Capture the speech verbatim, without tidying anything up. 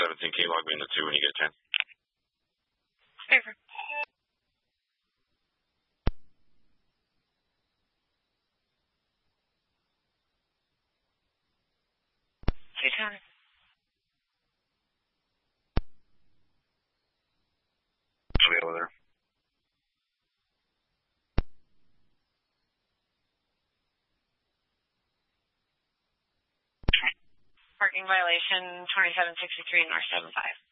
seventeen. Can you log me in the two when you get a chance? Favor. Two-ten. I'll be over there. Parking violation twenty-seven sixty-three North seven five.